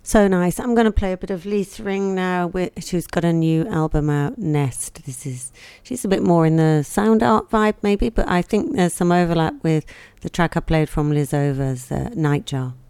So nice. I'm going to play a bit of Lisa Ring now. She's got a new album out, Nest. She's a bit more in the sound art vibe maybe, but I think there's some overlap with the track I played from Liz Over's Nightjar.